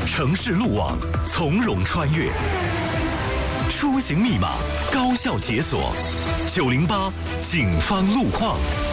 城市路网，从容穿越。出行密码，高效解锁。908警方路况。